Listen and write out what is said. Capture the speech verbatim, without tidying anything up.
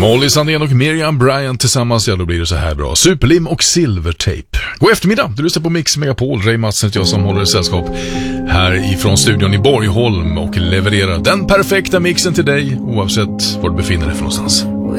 Molly Sandén och Miriam Bryant tillsammans, ja då blir det så här bra. Superlim och silvertape. God eftermiddag, du lyssnar på Mix Megapol. Ray Madsen, jag som håller sällskap här ifrån studion i Borgholm och levererar den perfekta mixen till dig oavsett var du befinner dig för någonstans.